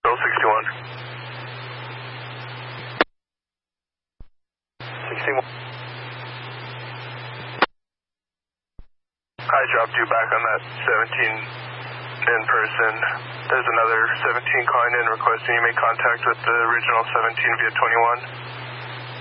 61. 61. I dropped you back on that 17 in person. There's another 17 calling in requesting you make contact with the original 17 via 21.